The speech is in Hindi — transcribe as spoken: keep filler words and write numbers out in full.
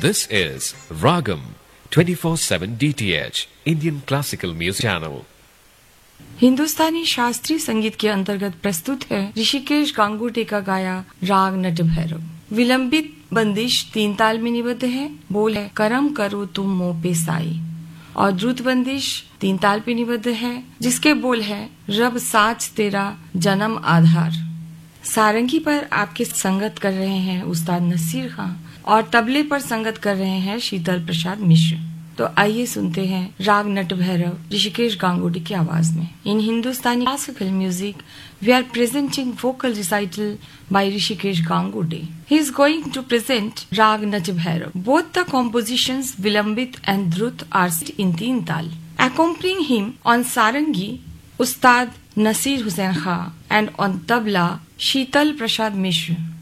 This is Ragam twenty-four seven D T H Indian Classical Music Channel. हिंदुस्तानी शास्त्रीय संगीत के अंतर्गत प्रस्तुत है ऋषिकेश गांगुटे का गाया राग नट भैरव। विलंबित बंदिश तीन ताल में निबद्ध है। बोल है करम करो तुम मोह पे साई, और द्रुत बंदिश तीन ताल पे निबद्ध है, जिसके बोल है रब साच तेरा जन्म आधार। सारंगी पर आपके संगत कर रहे हैं उस्ताद नसीर खां और तबले पर संगत कर रहे हैं शीतल प्रसाद मिश्र। तो आइए सुनते हैं राग नट भैरव ऋषिकेश गांगुटे की आवाज में। इन हिंदुस्तानी classical music we are presenting vocal recital by Rishikesh Gangude. He is going to present Rag Nat Bhairav. Both the compositions Vilambit and Drut are set in teen tal. Accompanying him on sarangi, Ustad Nasir Hussain Khan, and on tabla Sheetal Prasad Mishra.